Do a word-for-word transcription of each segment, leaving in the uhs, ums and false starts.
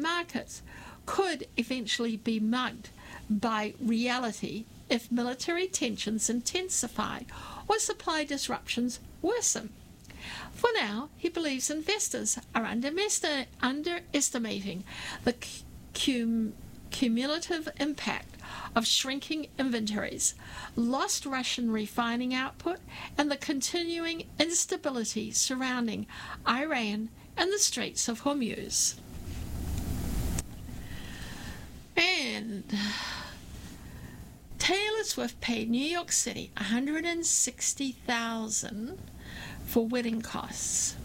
markets could eventually be mugged by reality if military tensions intensify or supply disruptions worsen. For now, he believes investors are underestimating the cum- cumulative impact of shrinking inventories, lost Russian refining output, and the continuing instability surrounding Iran and the Straits of Hormuz. And Taylor Swift paid New York City one hundred sixty thousand dollars for wedding costs.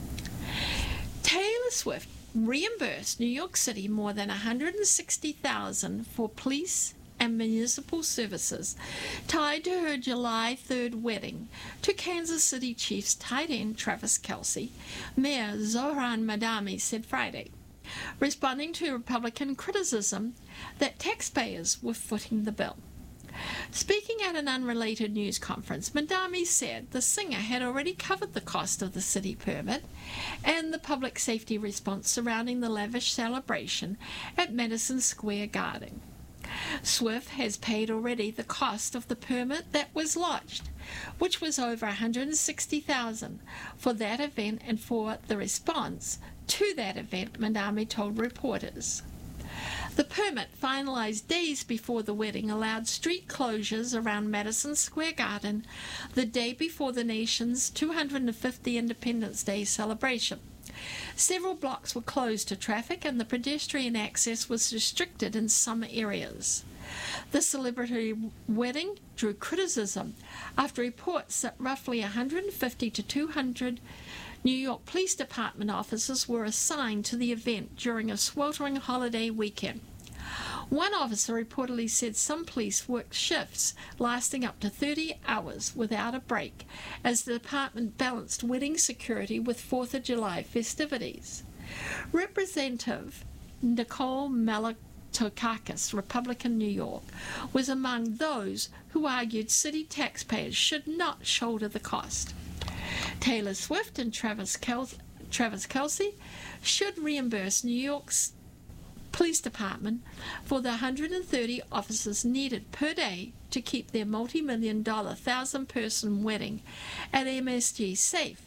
Taylor Swift reimbursed New York City more than one hundred sixty thousand dollars for police and municipal services tied to her July third wedding to Kansas City Chiefs tight end Travis Kelce, Mayor Zohran Mamdani said Friday, responding to Republican criticism that taxpayers were footing the bill. Speaking at an unrelated news conference, Mamdani said the singer had already covered the cost of the city permit and the public safety response surrounding the lavish celebration at Madison Square Garden. Swift has paid already the cost of the permit that was lodged, which was over one hundred sixty thousand dollars for that event and for the response to that event, Mamdani told reporters. The permit, finalized days before the wedding, allowed street closures around Madison Square Garden the day before the nation's two hundred fiftieth Independence Day celebration. Several blocks were closed to traffic and the pedestrian access was restricted in some areas. The celebrity wedding drew criticism after reports that roughly one hundred fifty to two hundred New York Police Department officers were assigned to the event during a sweltering holiday weekend. One officer reportedly said some police worked shifts lasting up to thirty hours without a break as the department balanced wedding security with fourth of July festivities. Representative Nicole Malliotakis, Republican New York, was among those who argued city taxpayers should not shoulder the cost. Taylor Swift and Travis Kelce, Travis Kelce should reimburse New York's Police Department for the one hundred thirty officers needed per day to keep their multi-million dollar thousand-person wedding at M S G safe,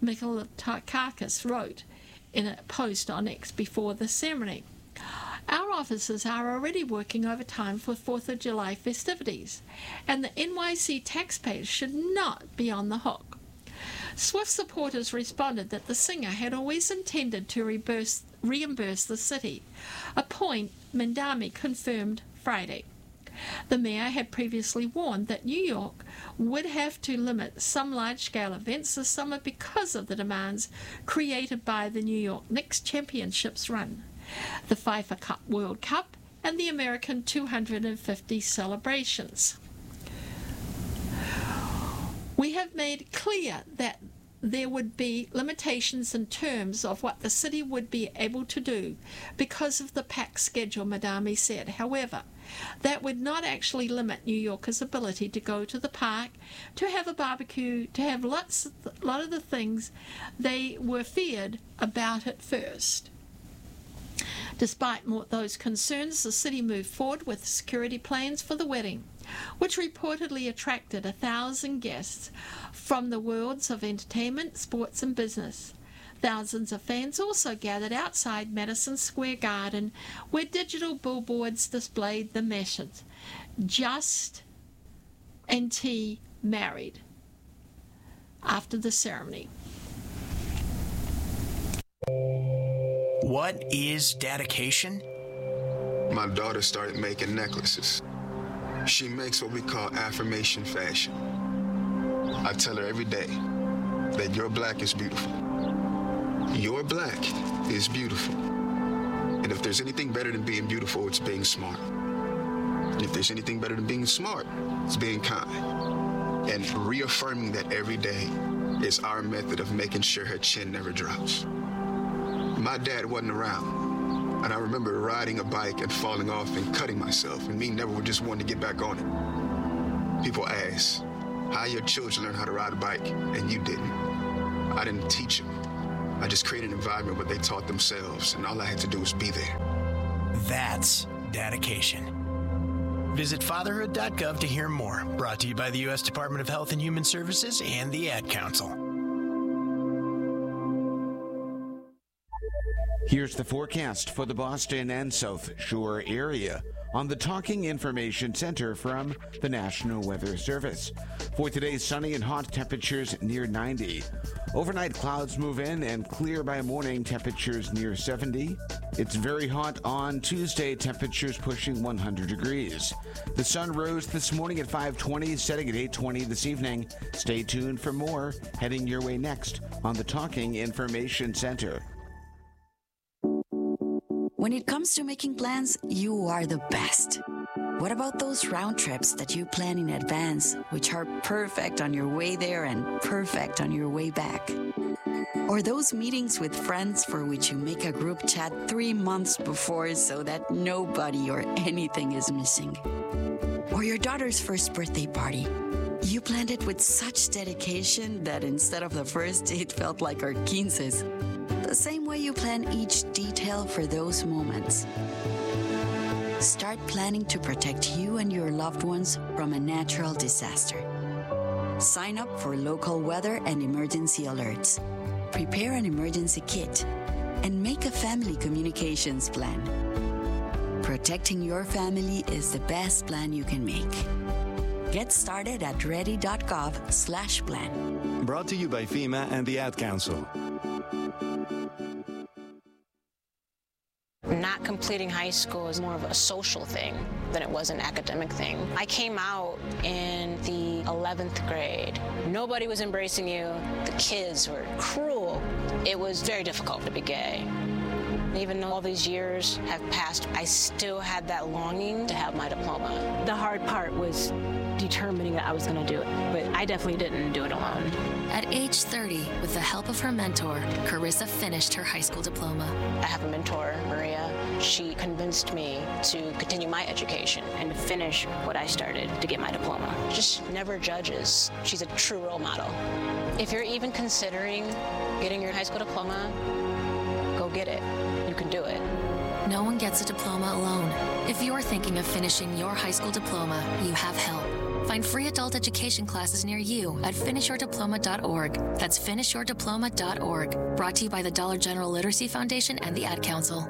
Malliotakis wrote in a post on X before the ceremony. Our officers are already working overtime for fourth of July festivities, and the N Y C taxpayers should not be on the hook. Swift supporters responded that the singer had always intended to reimburse, reimburse the city, a point Mamdani confirmed Friday. The mayor had previously warned that New York would have to limit some large-scale events this summer because of the demands created by the New York Knicks championships run, the FIFA Cup World Cup, and the American two hundred fifty celebrations. We have made clear that there would be limitations in terms of what the city would be able to do because of the packed schedule, Mamdani said. However, that would not actually limit New Yorkers' ability to go to the park, to have a barbecue, to have lots, a lot of the things they were feared about at first. Despite more those concerns, the city moved forward with security plans for the wedding, which reportedly attracted a thousand guests from the worlds of entertainment, sports, and business. Thousands of fans also gathered outside Madison Square Garden, where digital billboards displayed the message, "Just and T married," after the ceremony. What is dedication? My daughter started making necklaces. She makes what we call affirmation fashion. I tell her every day that your black is beautiful. Your black is beautiful. And if there's anything better than being beautiful, it's being smart. And if there's anything better than being smart, it's being kind. And reaffirming that every day is our method of making sure her chin never drops. My dad wasn't around, and I remember riding a bike and falling off and cutting myself, and me never just wanting to get back on it. People ask, how your children learn how to ride a bike, and you didn't. I didn't teach them. I just created an environment where they taught themselves, and all I had to do was be there. That's dedication. Visit fatherhood dot gov to hear more. Brought to you by the U S Department of Health and Human Services and the Ad Council. Here's the forecast for the Boston and South Shore area on the Talking Information Center from the National Weather Service. For today, sunny and hot, temperatures near ninety. Overnight clouds move in and clear by morning, temperatures near seventy. It's very hot on Tuesday, temperatures pushing one hundred degrees. The sun rose this morning at five twenty, setting at eight twenty this evening. Stay tuned for more heading your way next on the Talking Information Center. When it comes to making plans, you are the best. What about those round trips that you plan in advance, which are perfect on your way there and perfect on your way back? Or those meetings with friends for which you make a group chat three months before so that nobody or anything is missing? Or your daughter's first birthday party. You planned it with such dedication that instead of the first, it felt like our quinces. The same way you plan each detail for those moments. Start planning to protect you and your loved ones from a natural disaster. Sign up for local weather and emergency alerts. Prepare an emergency kit and make a family communications plan. Protecting your family is the best plan you can make. Get started at ready.gov slash plan. Brought to you by FEMA and the Ad Council. Not completing high school is more of a social thing than it was an academic thing. I came out in the eleventh grade. Nobody was embracing you. The kids were cruel. It was very difficult to be gay. Even though all these years have passed, I still had that longing to have my diploma. The hard part was determining that I was going to do it, but I definitely didn't do it alone. At age thirty, with the help of her mentor, Carissa finished her high school diploma. I have a mentor, Maria. She convinced me to continue my education and to finish what I started to get my diploma. Just never judges. She's a true role model. If you're even considering getting your high school diploma, go get it. You can do it. No one gets a diploma alone. If you're thinking of finishing your high school diploma, you have help. Find free adult education classes near you at finish your diploma dot org. That's finish your diploma dot org. Brought to you by the Dollar General Literacy Foundation and the Ad Council.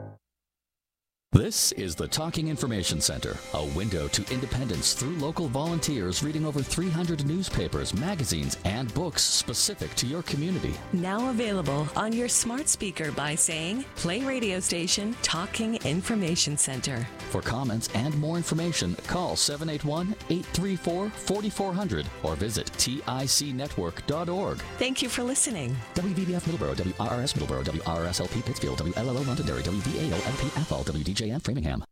This is the Talking Information Center, a window to independence through local volunteers reading over three hundred newspapers, magazines, and books specific to your community. Now available on your smart speaker by saying, play radio station Talking Information Center. For comments and more information, call seven eight one, eight three four, four four zero zero or visit tic network dot org. Thank you for listening. W V B F Middleborough, W R R S Middleborough, W R R S L P Pittsfield, W L L O Londonderry, W V A O L P Athol, W D J N Framingham.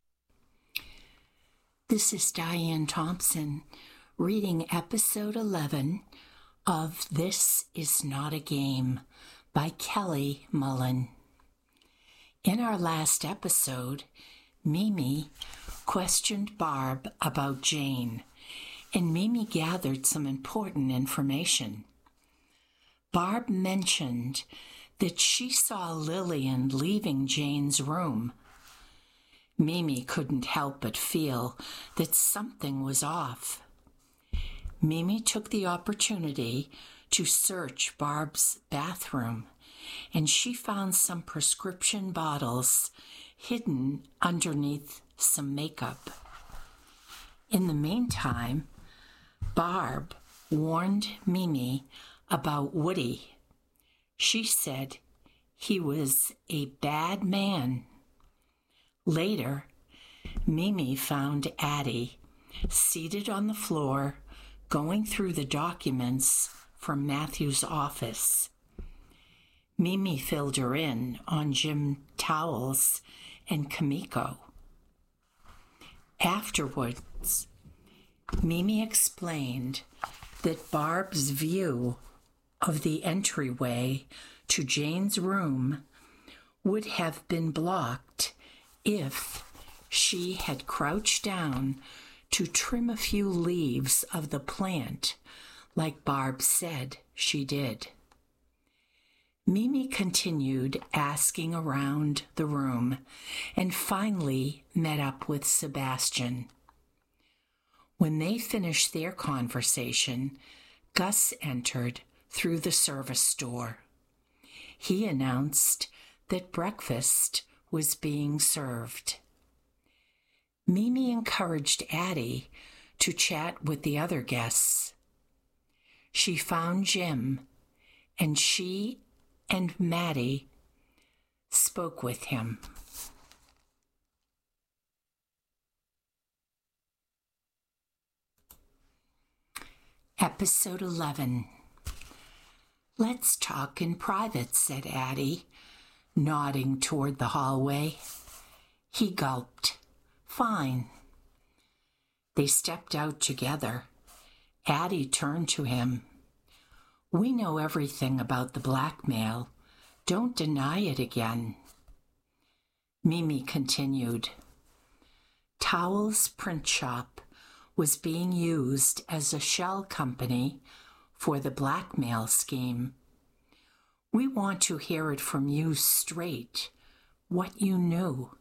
This is Diane Thompson reading episode eleven of This Is Not a Game by Kelly Mullen. In our last episode, Mimi questioned Barb about Jane, and Mimi gathered some important information. Barb mentioned that she saw Lillian leaving Jane's room. Mimi couldn't help but feel that something was off. Mimi took the opportunity to search Barb's bathroom, and she found some prescription bottles hidden underneath some makeup. In the meantime, Barb warned Mimi about Woody. She said he was a bad man. Later, Mimi found Addie seated on the floor, going through the documents from Matthew's office. Mimi filled her in on Jim Towles and Kamiko. Afterwards, Mimi explained that Barb's view of the entryway to Jane's room would have been blocked if she had crouched down to trim a few leaves of the plant, like Barb said she did. Mimi continued asking around the room and finally met up with Sebastian. When they finished their conversation, Gus entered through the service door. He announced that breakfast was being served. Mimi encouraged Addie to chat with the other guests. She found Jim, and she and Maddie spoke with him. Episode eleven. "Let's talk in private," said Addie, nodding toward the hallway. He gulped. "Fine." They stepped out together. Addie turned to him. "We know everything about the blackmail. Don't deny it again." Mimi continued. Towels Print Shop was being used as a shell company for the blackmail scheme. We want to hear it from you straight, what you knew.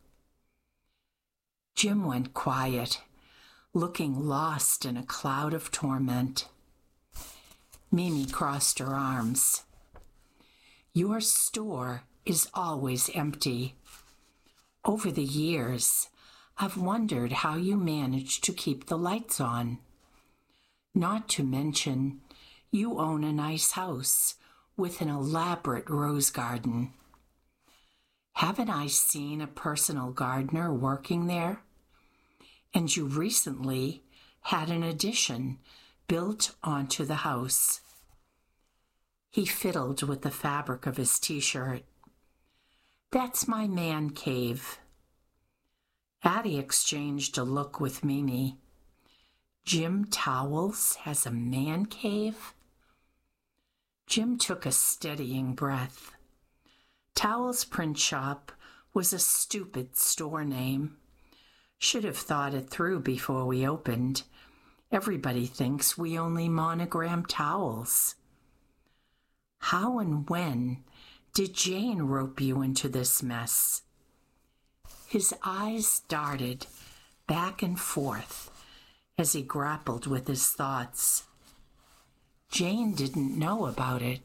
Jim went quiet, looking lost in a cloud of torment. Mimi crossed her arms. "Your store is always empty. Over the years, I've wondered how you manage to keep the lights on. Not to mention, you own a nice house with an elaborate rose garden. Haven't I seen a personal gardener working there? And you recently had an addition built onto the house." He fiddled with the fabric of his t-shirt. "That's my man cave." Addie exchanged a look with Mimi. "Jim Towels has a man cave?" Jim took a steadying breath. Towels Print Shop was a stupid store name. Should have thought it through before we opened. Everybody thinks we only monogram towels. "How and when did Jane rope you into this mess?" His eyes darted back and forth as he grappled with his thoughts. Jane didn't know about it.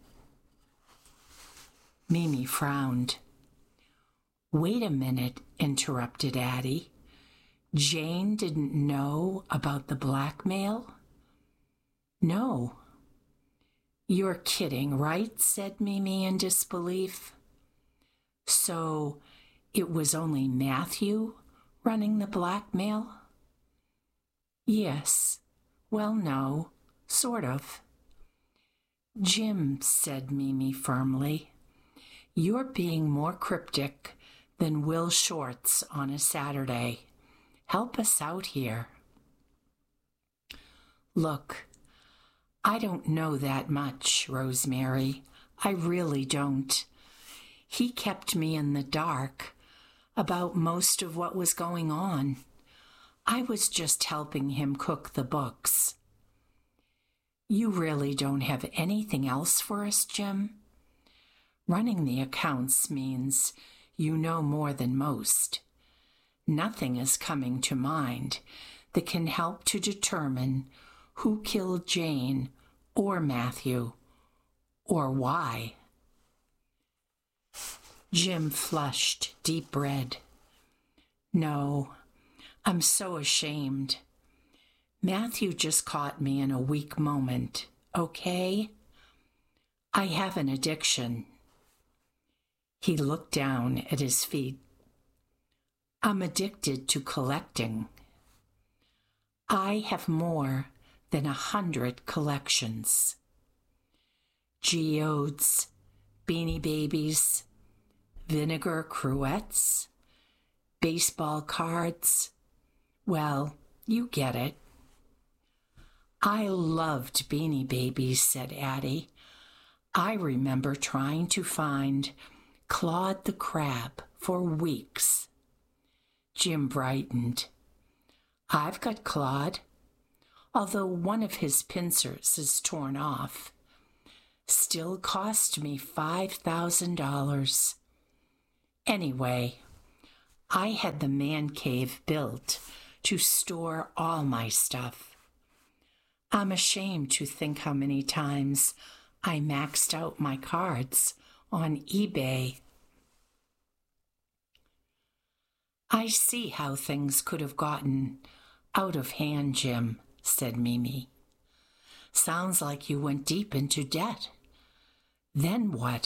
Mimi frowned. "Wait a minute," interrupted Addie. "Jane didn't know about the blackmail?" "No." "You're kidding, right?" said Mimi in disbelief. "So it was only Matthew running the blackmail?" "Yes. Well, no. Sort of." "Jim," said Mimi firmly, "you're being more cryptic than Will Shortz on a Saturday. Help us out here." "Look, I don't know that much, Rosemary. I really don't. He kept me in the dark about most of what was going on. I was just helping him cook the books." "You really don't have anything else for us, Jim? Running the accounts means you know more than most. Nothing is coming to mind that can help to determine who killed Jane or Matthew, or why." Jim flushed deep red. "No, I'm so ashamed. Matthew just caught me in a weak moment, okay? I have an addiction." He looked down at his feet. "I'm addicted to collecting. I have more than a hundred collections. Geodes, Beanie Babies, vinegar cruets, baseball cards. Well, you get it." "I loved Beanie Babies," said Addie. "I remember trying to find Claude the Crab for weeks." Jim brightened. "I've got Claude, although one of his pincers is torn off. Still cost me five thousand dollars. Anyway, I had the man cave built to store all my stuff. I'm ashamed to think how many times I maxed out my cards on eBay. I see how things could have gotten out of hand, Jim, said Mimi. Sounds like you went deep into debt. Then what?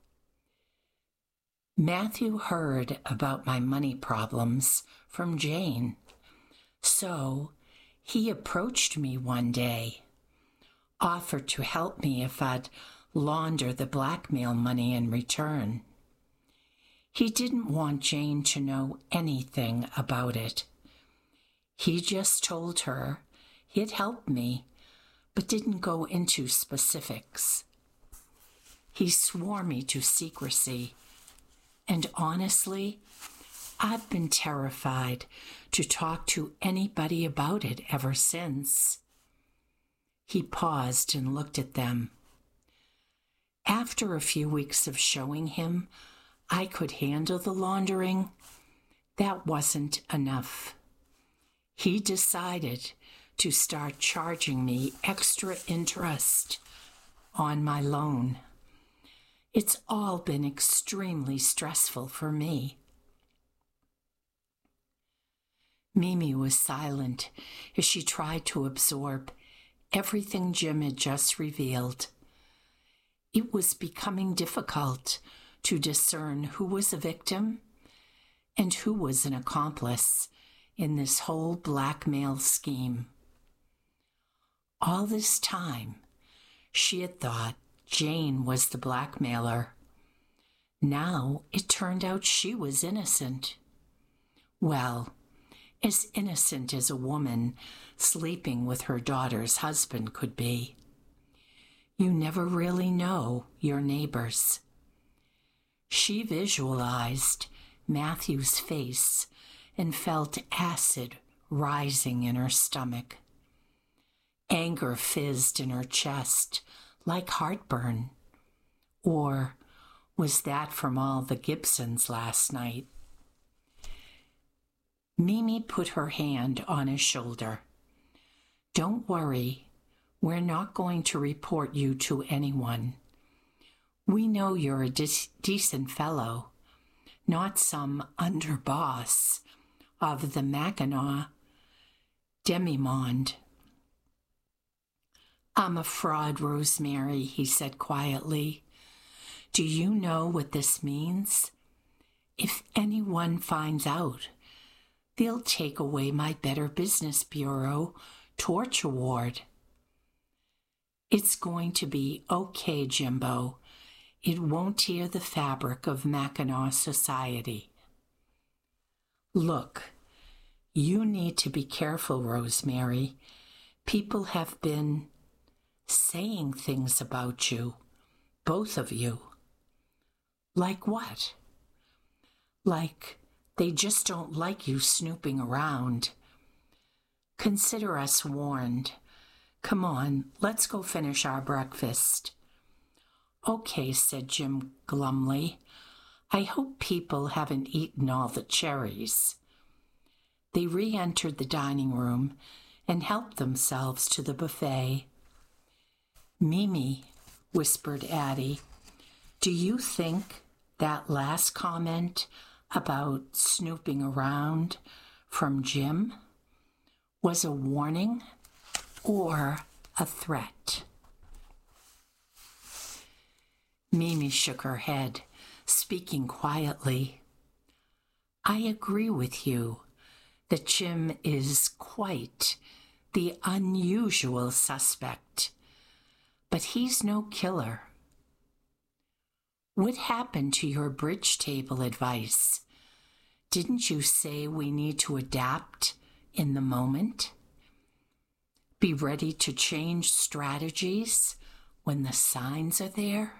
Matthew heard about my money problems from Jane, so he approached me one day, offered to help me if I'd launder the blackmail money in return. He didn't want Jane to know anything about it. He just told her he'd help me, but didn't go into specifics. He swore me to secrecy, and honestly, I've been terrified to talk to anybody about it ever since. He paused and looked at them. After a few weeks of showing him I could handle the laundering, that wasn't enough. He decided to start charging me extra interest on my loan. It's all been extremely stressful for me. Mimi was silent as she tried to absorb everything Jim had just revealed. It was becoming difficult to discern who was a victim and who was an accomplice in this whole blackmail scheme. All this time, she had thought Jane was the blackmailer. Now it turned out she was innocent. Well, as innocent as a woman sleeping with her daughter's husband could be. You never really know your neighbors. She visualized Matthew's face and felt acid rising in her stomach. Anger fizzed in her chest like heartburn. Or was that from all the Gibsons last night? Mimi put her hand on his shoulder. Don't worry, we're not going to report you to anyone. We know you're a de- decent fellow, not some underboss of the Mackinac demimonde. I'm a fraud, Rosemary, he said quietly. Do you know what this means? If anyone finds out, they'll take away my Better Business Bureau torch award. It's going to be okay, Jimbo. It won't tear the fabric of Mackinac society. Look, you need to be careful, Rosemary. People have been saying things about you, both of you. Like what? Like they just don't like you snooping around. Consider us warned. Come on, let's go finish our breakfast. Okay, said Jim glumly. I hope people haven't eaten all the cherries. They re-entered the dining room and helped themselves to the buffet. Mimi, whispered Addie, do you think that last comment about snooping around from Jim was a warning or a threat? Mimi shook her head, speaking quietly. I agree with you that Jim is quite the unusual suspect, but he's no killer. What happened to your bridge table advice? Didn't you say we need to adapt in the moment? Be ready to change strategies when the signs are there?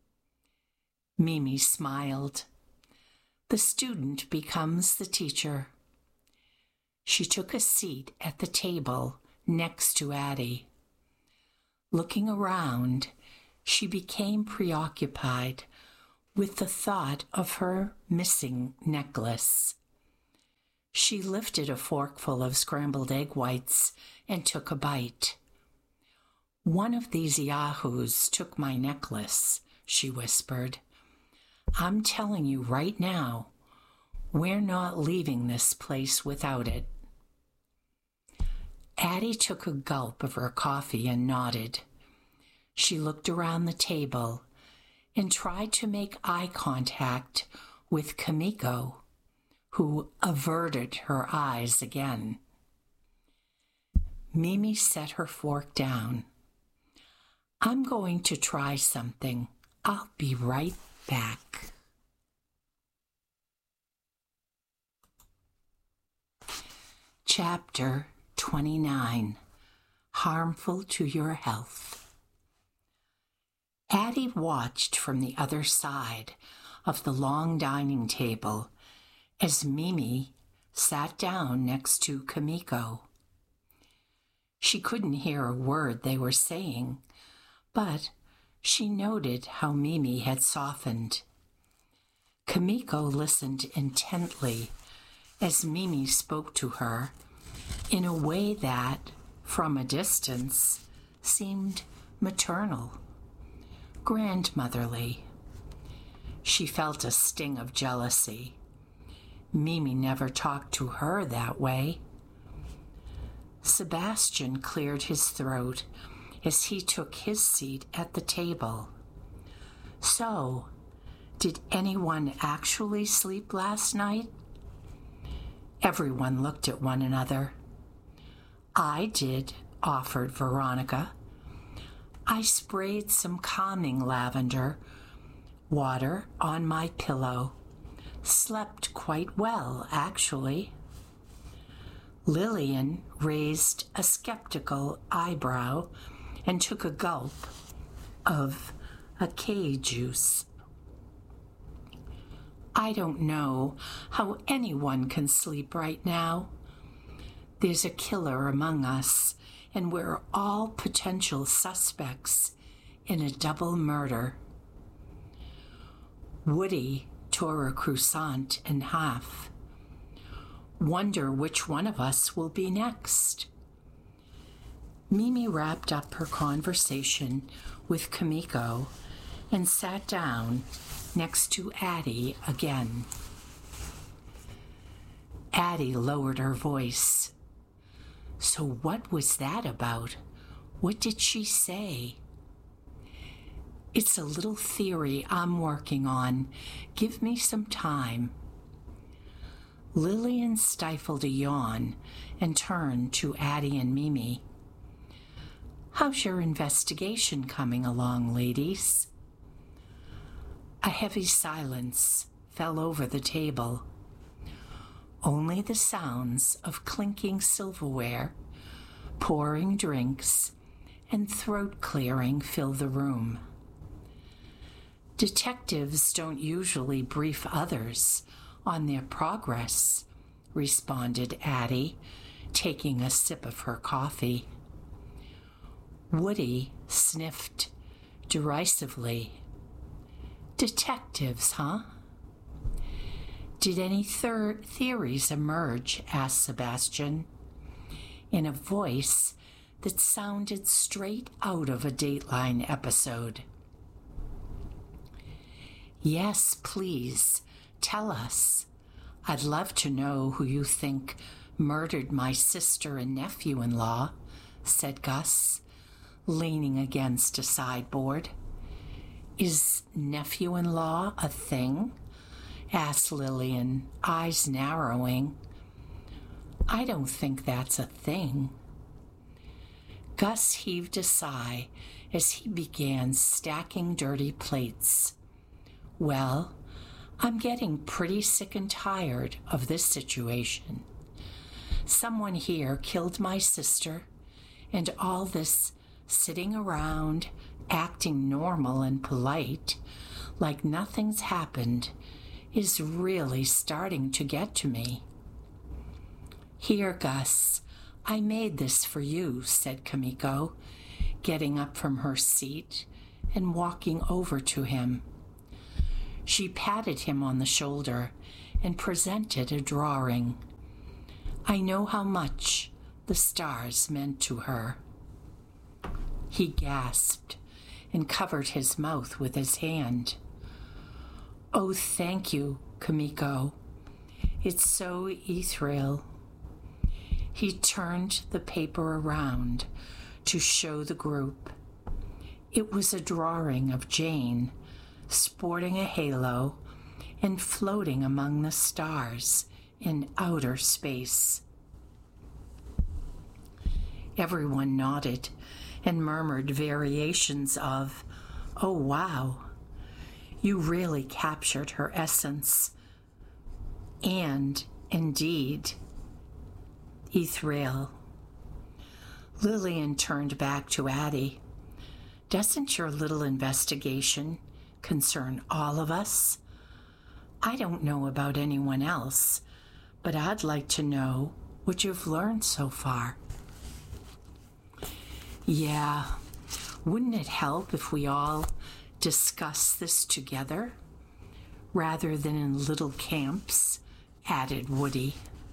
Mimi smiled. The student becomes the teacher. She took a seat at the table next to Addie. Looking around, She became preoccupied with the thought of her missing necklace. She lifted a forkful of scrambled egg whites and took a bite. "One of these yahoos took my necklace," she whispered. "I'm telling you right now, we're not leaving this place without it." Addie took a gulp of her coffee and nodded. She looked around the table and tried to make eye contact with Kimiko, who averted her eyes again. Mimi set her fork down. "I'm going to try something. I'll be right back." Chapter twenty-nine. Harmful to your health. Addie watched from the other side of the long dining table as Mimi sat down next to Kimiko. She couldn't hear a word they were saying, but she noted how Mimi had softened. Kimiko listened intently as Mimi spoke to her in a way that, from a distance, seemed maternal, grandmotherly. She felt a sting of jealousy. Mimi never talked to her that way. Sebastian cleared his throat as he took his seat at the table. "So, did anyone actually sleep last night?" Everyone looked at one another. "I did," offered Veronica. "I sprayed some calming lavender water on my pillow. Slept quite well, actually." Lillian raised a skeptical eyebrow and took a gulp of acai juice. "I don't know how anyone can sleep right now. There's a killer among us, and we're all potential suspects in a double murder." Woody tore a croissant in half. "Wonder which one of us will be next." Mimi wrapped up her conversation with Kimiko and sat down next to Addie again. Addie lowered her voice. "So what was that about? What did she say?" "It's a little theory I'm working on. Give me some time." Lillian stifled a yawn and turned to Addie and Mimi. "How's your investigation coming along, ladies?" A heavy silence fell over the table. Only the sounds of clinking silverware, pouring drinks, and throat clearing filled the room. "Detectives don't usually brief others on their progress," responded Addie, taking a sip of her coffee. Woody sniffed derisively. "Detectives, huh?" "Did any thir- theories emerge?" asked Sebastian, in a voice that sounded straight out of a Dateline episode. "Yes, please, tell us. I'd love to know who you think murdered my sister and nephew-in-law," said Gus, leaning against a sideboard. "Is nephew-in-law a thing?" asked Lillian, eyes narrowing. "I don't think that's a thing." Gus heaved a sigh as he began stacking dirty plates. "Well, I'm getting pretty sick and tired of this situation. Someone here killed my sister, and all this sitting around, acting normal and polite, like nothing's happened, is really starting to get to me." "Here, Gus, I made this for you," said Kimiko, getting up from her seat and walking over to him. She patted him on the shoulder and presented a drawing. I know how much the stars meant to her. He gasped and covered his mouth with his hand. Oh, thank you, Kamiko. It's so ethereal. He turned the paper around to show the group. It was a drawing of Jane sporting a halo and floating among the stars in outer space. Everyone nodded and murmured variations of, "Oh, wow, you really captured her essence." And, indeed, ethereal. Lillian turned back to Addie. Doesn't your little investigation concern all of us? I don't know about anyone else, but I'd like to know what you've learned so far. Yeah, wouldn't it help if we all discuss this together rather than in little camps? Added Woody.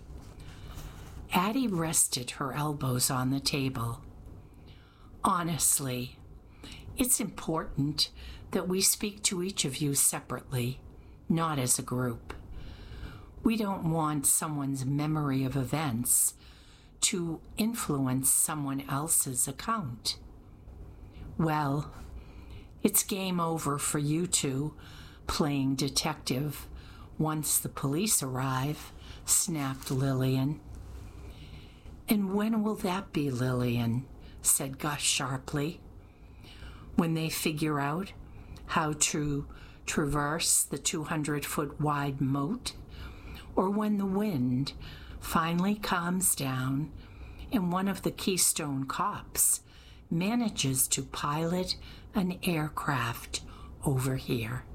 Addie rested her elbows on the table. Honestly, it's important that we speak to each of you separately, not as a group. We don't want someone's memory of events to influence someone else's account. Well, it's game over for you two playing detective once the police arrive, snapped Lillian. And when will that be, Lillian? Said Gus sharply. When they figure out how to traverse the two hundred foot wide moat, or when the wind finally calms down and one of the Keystone cops manages to pilot an aircraft over here.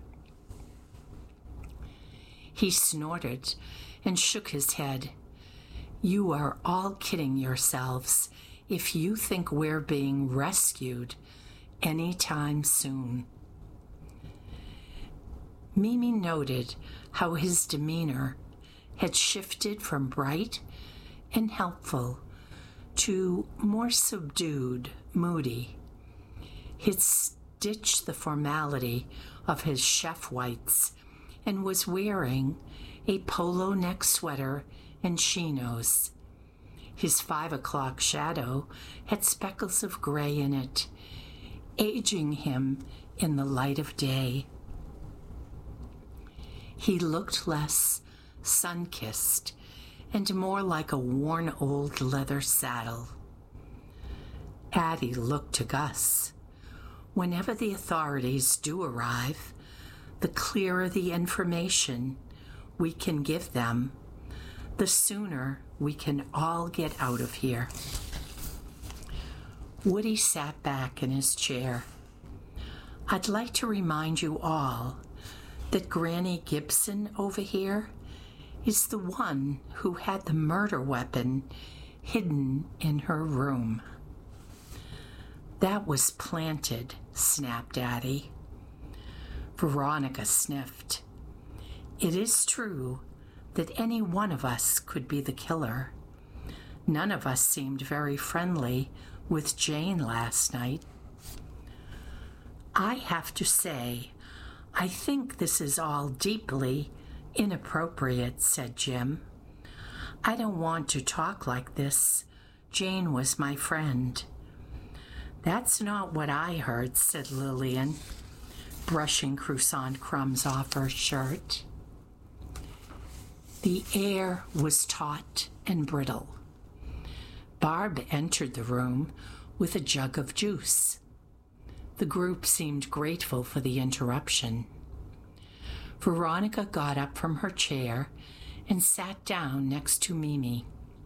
He snorted and shook his head. You are all kidding yourselves if you think we're being rescued anytime soon. Mimi noted how his demeanor had shifted from bright and helpful to more subdued, moody. He'd ditched the formality of his chef whites and was wearing a polo neck sweater and chinos. His five o'clock shadow had speckles of gray in it, aging him in the light of day. He looked less sun-kissed and more like a worn old leather saddle. Addie looked to Gus. Whenever the authorities do arrive, the clearer the information we can give them, the sooner we can all get out of here. Woody sat back in his chair. I'd like to remind you all that Granny Gibson over here is the one who had the murder weapon hidden in her room. That was planted, snapped Addie. Veronica sniffed. It is true that any one of us could be the killer. None of us seemed very friendly with Jane last night. I have to say, I think this is all deeply inappropriate, said Jim. I don't want to talk like this. Jane was my friend. That's not what I heard, said Lillian, brushing croissant crumbs off her shirt. The air was taut and brittle. Barb entered the room with a jug of juice. The group seemed grateful for the interruption. Veronica got up from her chair and sat down next to Mimi.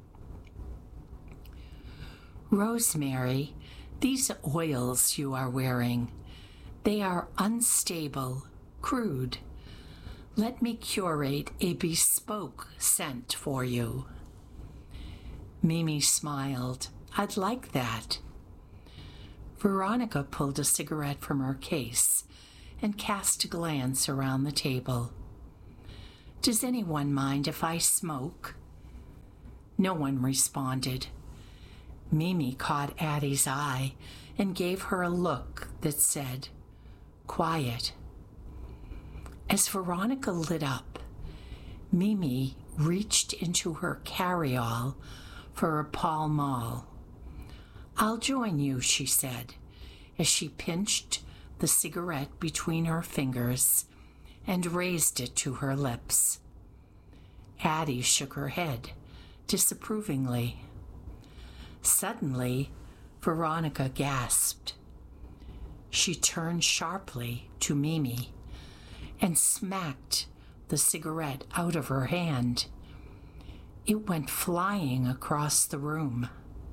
Rosemary, these oils you are wearing, they are unstable, crude. Let me curate a bespoke scent for you. Mimi smiled. I'd like that. Veronica pulled a cigarette from her case and cast a glance around the table. "Does anyone mind if I smoke?" No one responded. Mimi caught Addie's eye and gave her a look that said, "Quiet." As Veronica lit up, Mimi reached into her carry-all for a Pall Mall. "I'll join you," she said, as she pinched the cigarette between her fingers and raised it to her lips. Addie shook her head disapprovingly. Suddenly, Veronica gasped. She turned sharply to Mimi and smacked the cigarette out of her hand. It went flying across the room.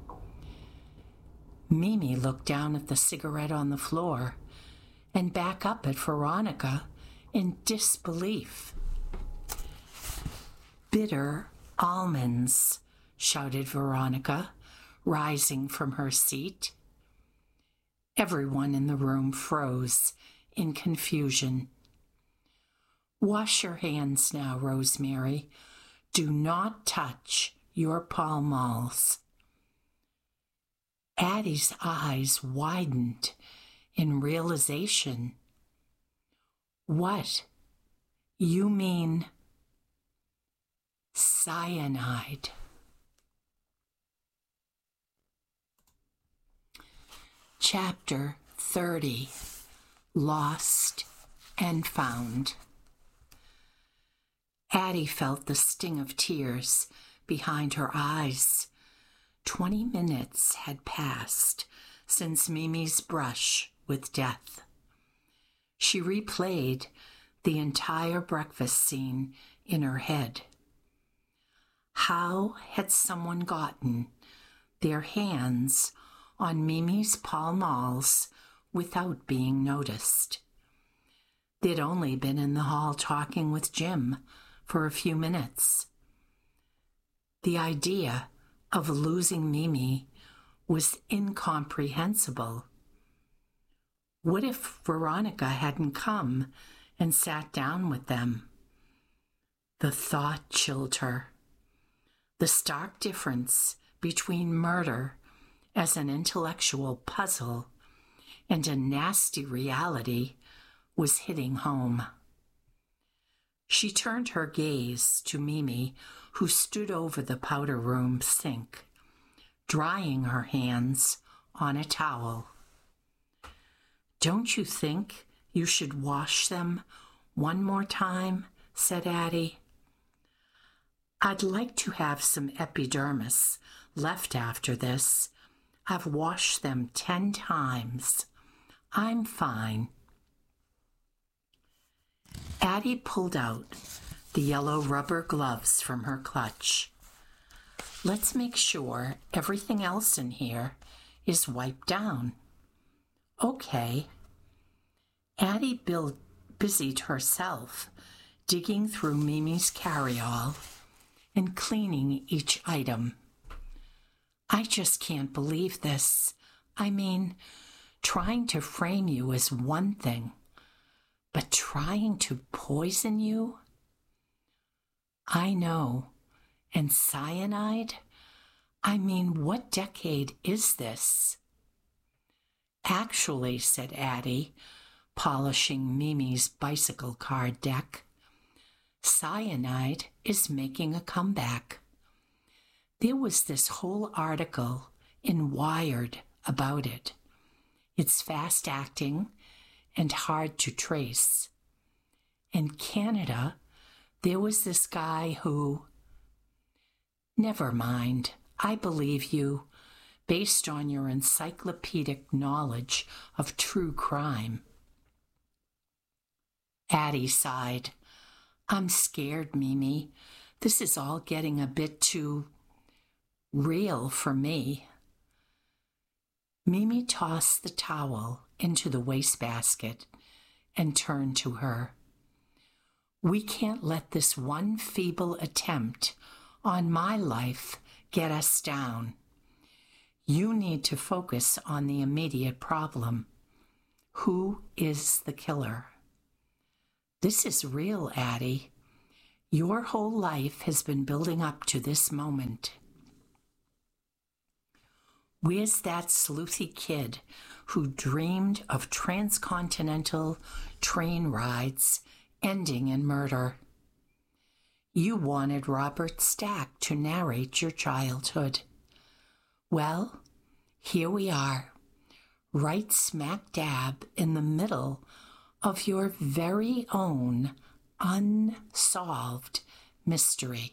Mimi looked down at the cigarette on the floor and back up at Veronica in disbelief. "Bitter almonds," shouted Veronica, rising from her seat. Everyone in the room froze in confusion. "Wash your hands now, Rosemary. Do not touch your Pall Malls." Addie's eyes widened in realization. "What? You mean cyanide?" Chapter thirty. Lost and Found. Addie felt the sting of tears behind her eyes. Twenty minutes had passed since Mimi's brush with death. She replayed the entire breakfast scene in her head. How had someone gotten their hands on Mimi's Pall Malls without being noticed? They'd only been in the hall talking with Jim for a few minutes. The idea of losing Mimi was incomprehensible. What if Veronica hadn't come and sat down with them? The thought chilled her. The stark difference between murder as an intellectual puzzle and a nasty reality was hitting home. She turned her gaze to Mimi, who stood over the powder room sink, drying her hands on a towel. "Don't you think you should wash them one more time?" said Addie. "I'd like to have some epidermis left after this. I've washed them ten times. I'm fine." Addie pulled out the yellow rubber gloves from her clutch. "Let's make sure everything else in here is wiped down." "Okay." Addie built, busied herself digging through Mimi's carry-all and cleaning each item. "I just can't believe this. I mean, trying to frame you is one thing, but trying to poison you? I know. And cyanide? I mean, what decade is this?" "Actually," said Addie, polishing Mimi's bicycle card deck, "cyanide is making a comeback. There was this whole article in Wired about it. It's fast-acting and hard to trace. In Canada, there was this guy who... Never mind, I believe you, based on your encyclopedic knowledge of true crime." Addie sighed. "I'm scared, Mimi. This is all getting a bit too real for me." Mimi tossed the towel into the wastebasket and turned to her. "We can't let this one feeble attempt on my life get us down. You need to focus on the immediate problem. Who is the killer? This is real, Addie. Your whole life has been building up to this moment. Where's that sleuthy kid who dreamed of transcontinental train rides ending in murder? You wanted Robert Stack to narrate your childhood. Well, here we are, right smack dab in the middle of your very own unsolved mystery.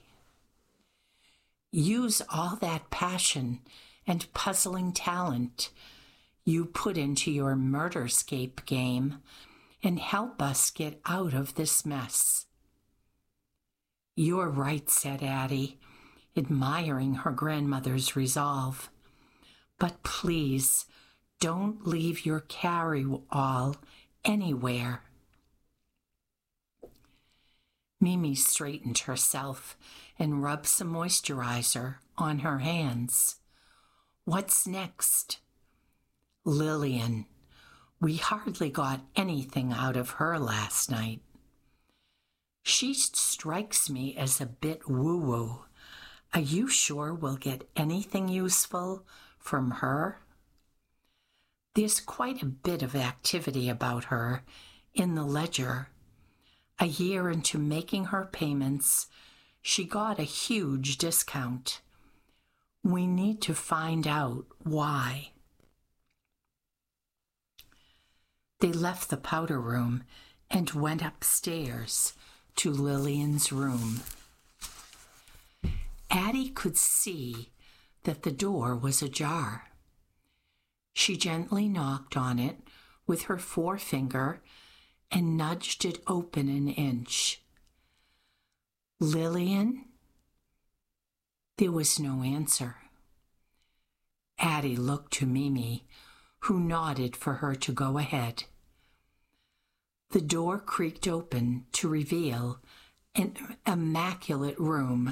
Use all that passion and puzzling talent you put into your Murderscape game and help us get out of this mess. You're right, said Addie, admiring her grandmother's resolve. But please, don't leave your carry-all anywhere. Mimi straightened herself and rubbed some moisturizer on her hands. What's next? Lillian. We hardly got anything out of her last night. She strikes me as a bit woo-woo. Are you sure we'll get anything useful from her? There's quite a bit of activity about her in the ledger. A year into making her payments, she got a huge discount. We need to find out why. They left the powder room and went upstairs to Lillian's room. Addie could see that the door was ajar. She gently knocked on it with her forefinger and nudged it open an inch. Lillian? There was no answer. Addie looked to Mimi, who nodded for her to go ahead. The door creaked open to reveal an immaculate room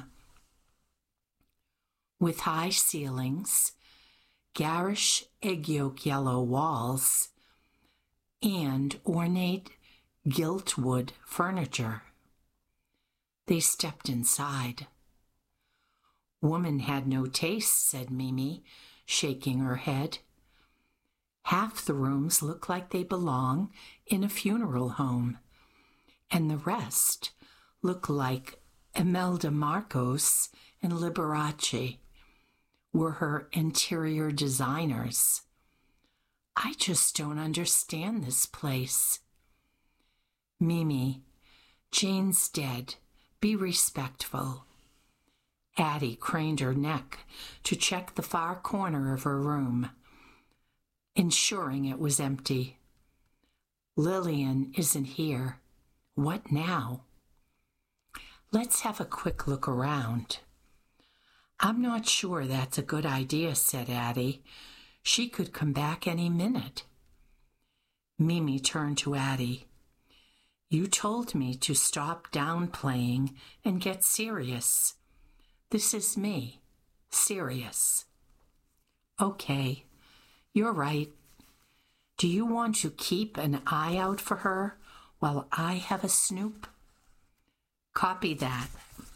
with high ceilings, garish egg yolk yellow walls, and ornate gilt wood furniture. They stepped inside. Woman had no taste, said Mimi, shaking her head. Half the rooms look like they belong in a funeral home, and the rest look like Imelda Marcos and Liberace were her interior designers. I just don't understand this place. Mimi, Jane's dead. Be respectful. Addie craned her neck to check the far corner of her room, ensuring it was empty. Lillian isn't here. What now? Let's have a quick look around. I'm not sure that's a good idea, said Addie. She could come back any minute. Mimi turned to Addie. You told me to stop downplaying and get serious. This is me, serious. Okay, you're right. Do you want to keep an eye out for her while I have a snoop? Copy that.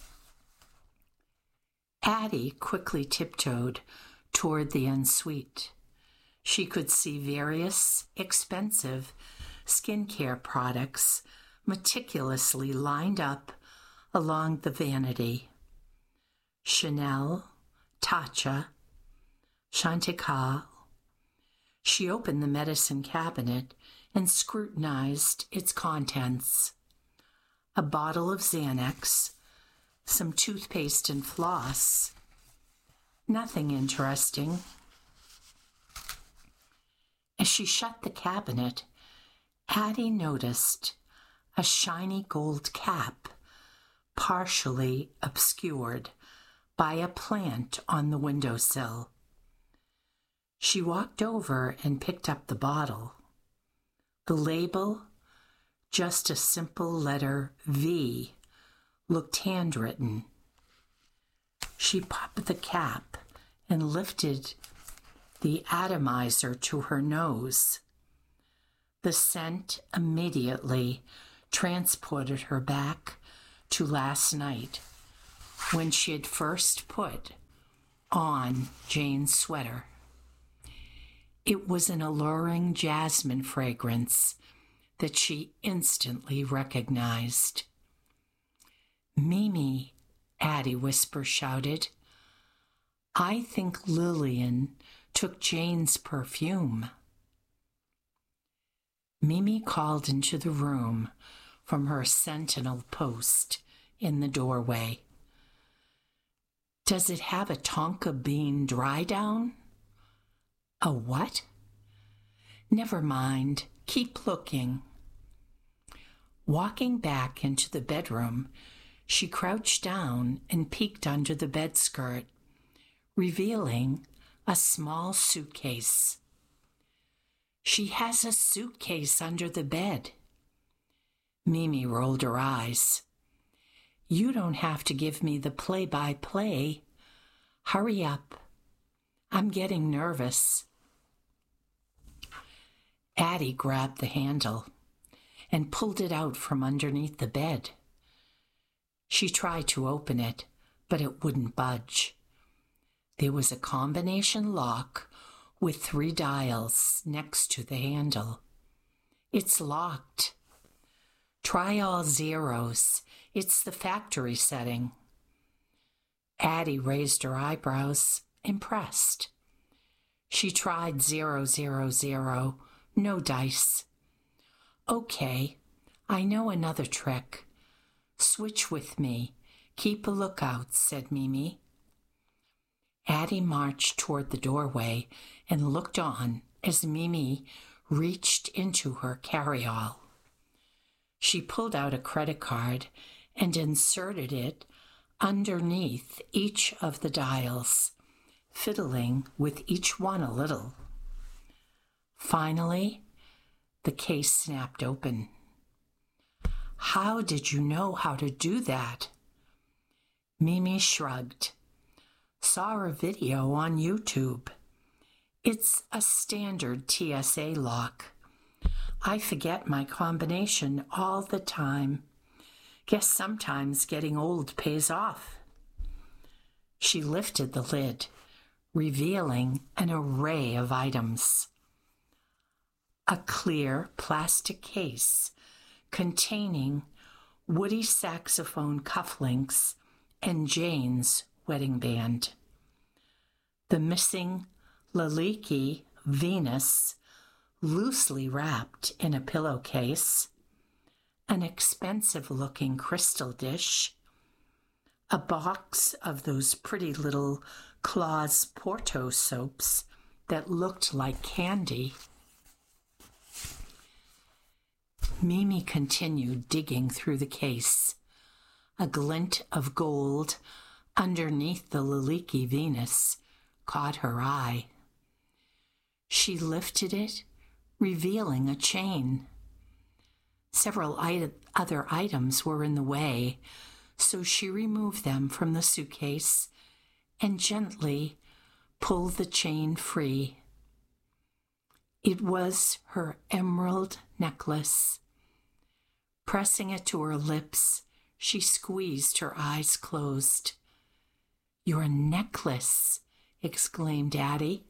Addie quickly tiptoed toward the ensuite. She could see various expensive skincare products meticulously lined up along the vanity. Chanel, Tatcha, Chantecaille. She opened the medicine cabinet and scrutinized its contents. A bottle of Xanax, some toothpaste and floss. Nothing interesting. As she shut the cabinet, Addie noticed a shiny gold cap partially obscured by a plant on the windowsill. She walked over and picked up the bottle. The label, just a simple letter V, looked handwritten. She popped the cap and lifted the atomizer to her nose. The scent immediately transported her back to last night when she had first put on Jane's sweater. It was an alluring jasmine fragrance that she instantly recognized. "Mimi," Addie Whisper shouted, "I think Lillian took Jane's perfume." Mimi called into the room from her sentinel post in the doorway. "Does it have a tonka bean dry down?" "A what?" "Never mind. Keep looking." Walking back into the bedroom, she crouched down and peeked under the bedskirt, revealing a small suitcase. "She has a suitcase under the bed." Mimi rolled her eyes. "You don't have to give me the play-by-play. Hurry up. I'm getting nervous." Addie grabbed the handle and pulled it out from underneath the bed. She tried to open it, but it wouldn't budge. There was a combination lock with three dials next to the handle. "It's locked." "Try all zeros. It's the factory setting." Addie raised her eyebrows, impressed. She tried zero, zero, zero. No dice. "Okay, I know another trick. Switch with me. Keep a lookout," said Mimi. Addie marched toward the doorway and looked on as Mimi reached into her carryall. She pulled out a credit card and inserted it underneath each of the dials, fiddling with each one a little. Finally, the case snapped open. "How did you know how to do that?" Mimi shrugged. "Saw a video on YouTube. It's a standard T S A lock. I forget my combination all the time. Guess sometimes getting old pays off." She lifted the lid, revealing an array of items. A clear plastic case containing Woody saxophone cufflinks and Jane's wedding band. The missing Liliki Venus loosely wrapped in a pillowcase, an expensive-looking crystal dish, a box of those pretty little Claus Porto soaps that looked like candy. Mimi continued digging through the case. A glint of gold underneath the Liliki Venus caught her eye. She lifted it, revealing a chain. Several it- other items were in the way, so she removed them from the suitcase and gently pulled the chain free. It was her emerald necklace. Pressing it to her lips, she squeezed her eyes closed. "Your necklace!" exclaimed Addie.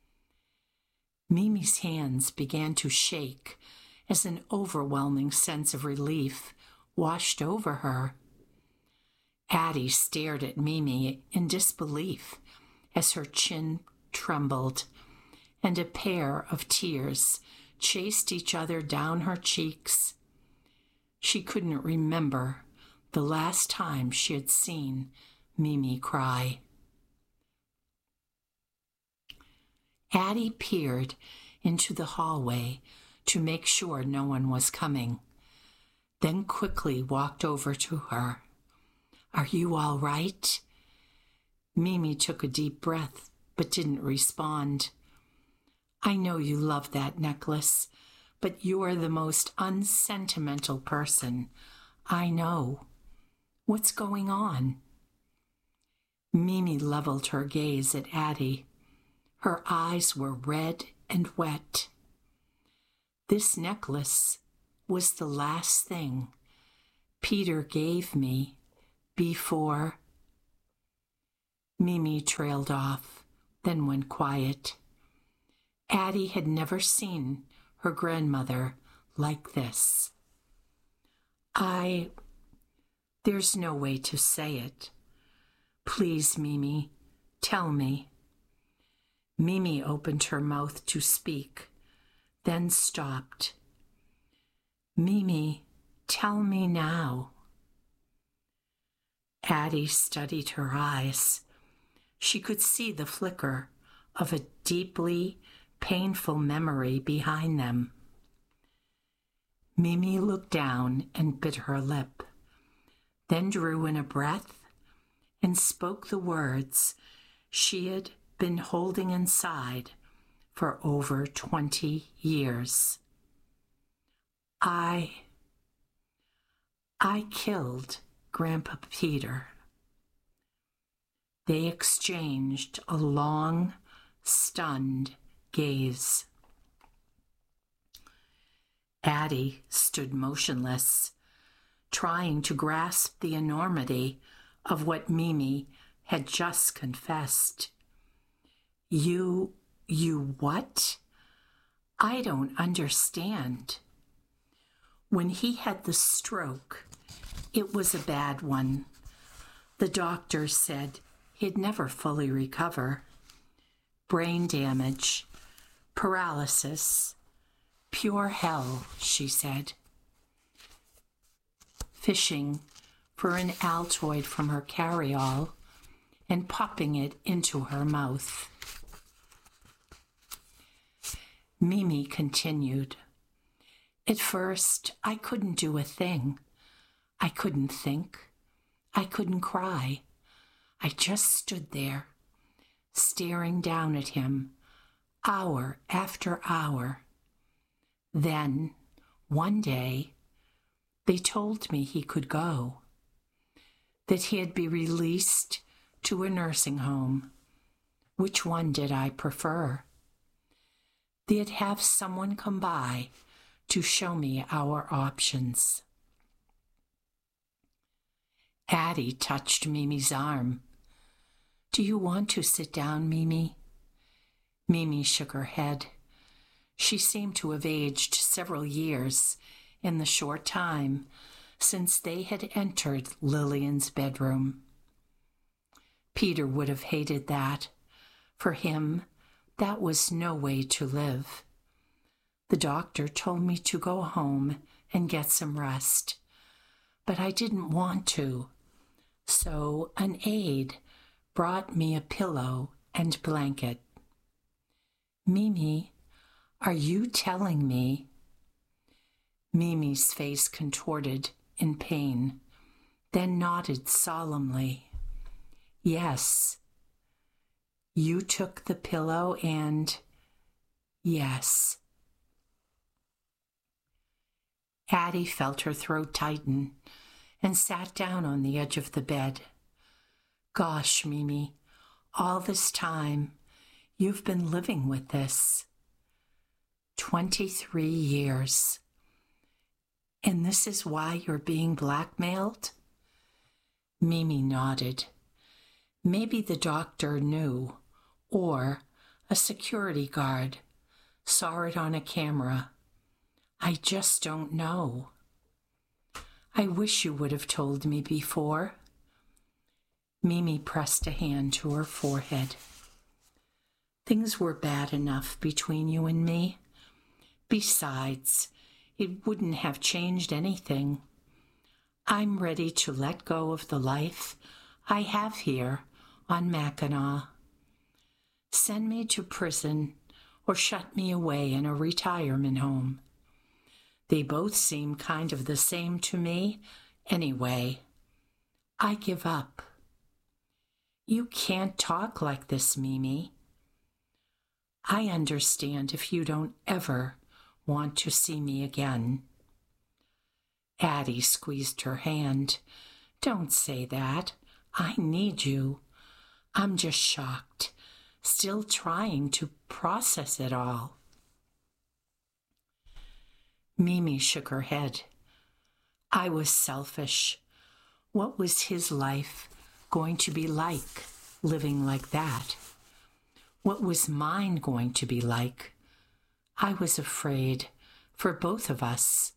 Mimi's hands began to shake as an overwhelming sense of relief washed over her. Addie stared at Mimi in disbelief as her chin trembled and a pair of tears chased each other down her cheeks. She couldn't remember the last time she had seen Mimi cry. Addie peered into the hallway to make sure no one was coming, then quickly walked over to her. "Are you all right?" Mimi took a deep breath but didn't respond. "I know you love that necklace, but you are the most unsentimental person I know. What's going on?" Mimi leveled her gaze at Addie. Her eyes were red and wet. This necklace was the last thing Peter gave me before. Mimi trailed off, then went quiet. Addie had never seen her grandmother like this. I... There's no way to say it. Please, Mimi, tell me. Mimi opened her mouth to speak, then stopped. Mimi, tell me now. Addie studied her eyes. She could see the flicker of a deeply painful memory behind them. Mimi looked down and bit her lip, then drew in a breath and spoke the words she had been holding inside for over twenty years. I, I killed Grandpa Peter. They exchanged a long, stunned gaze. Addie stood motionless, trying to grasp the enormity of what Mimi had just confessed. You, you what? I don't understand. When he had the stroke, it was a bad one. The doctor said he'd never fully recover. Brain damage, paralysis, pure hell, she said. Fishing for an Altoid from her carry-all and popping it into her mouth. Mimi continued. At first, I couldn't do a thing. I couldn't think. I couldn't cry. I just stood there, staring down at him, hour after hour. Then, one day, they told me he could go, that he'd be released to a nursing home. Which one did I prefer? They'd have someone come by to show me our options. Addie touched Mimi's arm. Do you want to sit down, Mimi? Mimi shook her head. She seemed to have aged several years in the short time since they had entered Lillian's bedroom. Peter would have hated that. For him, that was no way to live. The doctor told me to go home and get some rest, but I didn't want to. So an aide brought me a pillow and blanket. Mimi, are you telling me? Mimi's face contorted in pain, then nodded solemnly. Yes. You took the pillow and... Yes. Addie felt her throat tighten and sat down on the edge of the bed. Gosh, Mimi, all this time, you've been living with this. Twenty-three years. And this is why you're being blackmailed? Mimi nodded. Maybe the doctor knew, or a security guard saw it on a camera. I just don't know. I wish you would have told me before. Mimi pressed a hand to her forehead. Things were bad enough between you and me. Besides, it wouldn't have changed anything. I'm ready to let go of the life I have here on Mackinac. Send me to prison or shut me away in a retirement home. They both seem kind of the same to me anyway. I give up. You can't talk like this, Mimi. I understand if you don't ever want to see me again. Addie squeezed her hand. Don't say that. I need you. I'm just shocked, still trying to process it all. Mimi shook her head. I was selfish. What was his life going to be like, living like that? What was mine going to be like? I was afraid for both of us.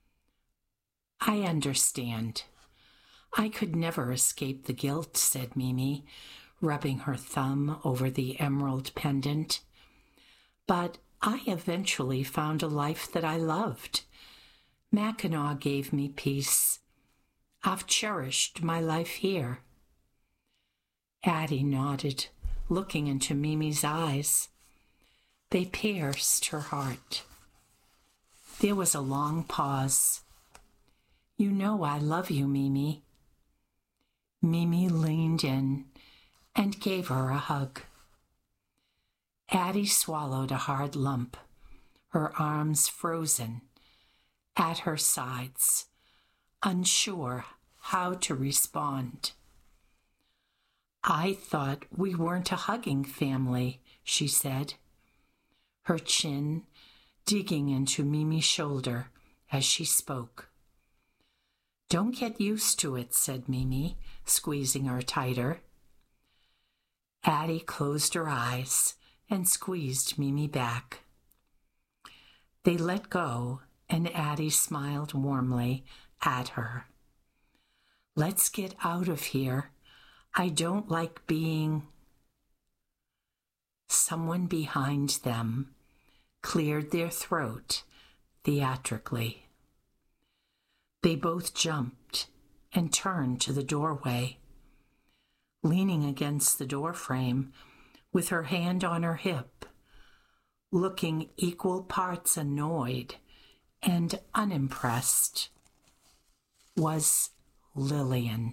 I understand. I could never escape the guilt, said Mimi, rubbing her thumb over the emerald pendant. But I eventually found a life that I loved. Mackinac gave me peace. I've cherished my life here. Addie nodded, looking into Mimi's eyes. They pierced her heart. There was a long pause. You know I love you, Mimi. Mimi leaned in and gave her a hug. Addie swallowed a hard lump, her arms frozen at her sides, unsure how to respond. I thought we weren't a hugging family, she said, her chin digging into Mimi's shoulder as she spoke. Don't get used to it, said Mimi, squeezing her tighter. Addie closed her eyes and squeezed Mimi back. They let go, and Addie smiled warmly at her. Let's get out of here. I don't like being... Someone behind them cleared their throat theatrically. They both jumped and turned to the doorway. Leaning against the doorframe, with her hand on her hip, looking equal parts annoyed and unimpressed, was Lillian.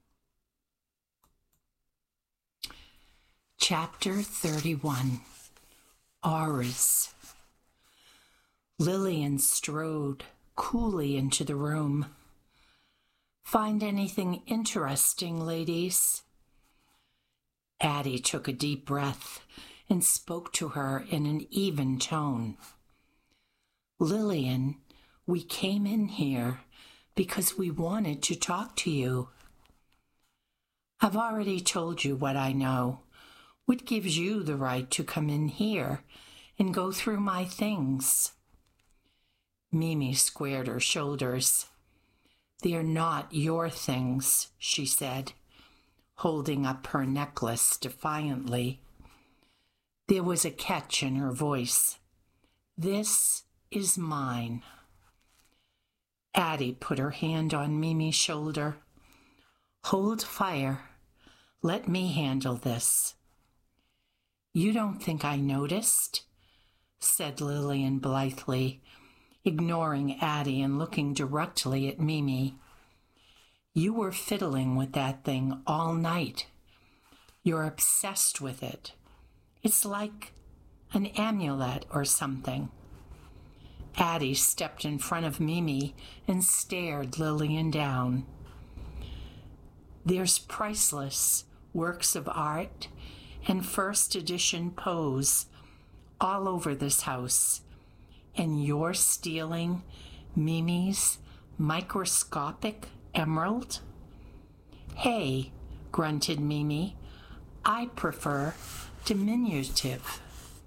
Chapter thirty-one. Auras. Lillian strode coolly into the room. Find anything interesting, ladies? Addie took a deep breath and spoke to her in an even tone. Lillian, we came in here because we wanted to talk to you. I've already told you what I know. What gives you the right to come in here and go through my things? Mimi squared her shoulders. They're not your things, she said, holding up her necklace defiantly. There was a catch in her voice. This is mine. Addie put her hand on Mimi's shoulder. Hold fire. Let me handle this. You don't think I noticed? Said Lillian blithely, ignoring Addie and looking directly at Mimi. You were fiddling with that thing all night. You're obsessed with it. It's like an amulet or something. Addie stepped in front of Mimi and stared Lillian down. There's priceless works of art and first edition pose all over this house, and you're stealing Mimi's microscopic emerald? Hey, grunted Mimi, I prefer diminutive.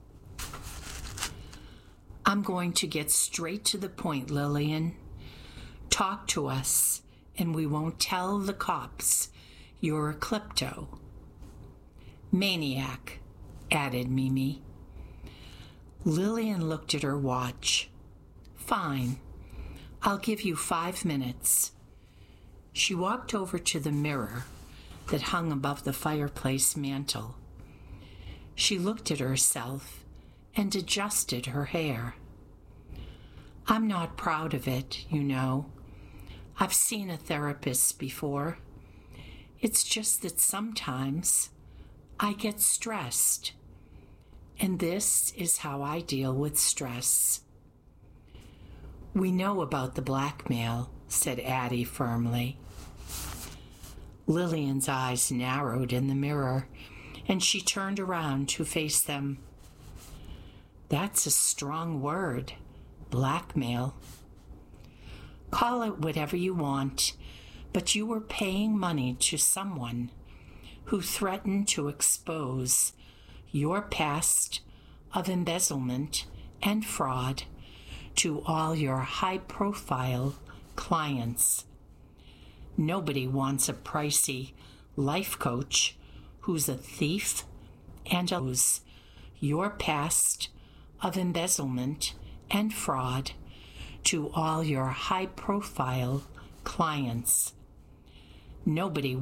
I'm going to get straight to the point, Lillian. Talk to us, and we won't tell the cops you're a klepto. Maniac, added Mimi. Lillian looked at her watch. Fine. I'll give you five minutes. She walked over to the mirror that hung above the fireplace mantel. She looked at herself and adjusted her hair. I'm not proud of it, you know. I've seen a therapist before. It's just that sometimes I get stressed, and this is how I deal with stress. We know about the blackmail, said Addie firmly. Lillian's eyes narrowed in the mirror, and she turned around to face them. That's a strong word, blackmail. Call it whatever you want, but you were paying money to someone who threatened to expose your past of embezzlement and fraud to all your high-profile clients. Nobody wants a pricey life coach who's a thief and expose your past of embezzlement and fraud to all your high-profile clients. Nobody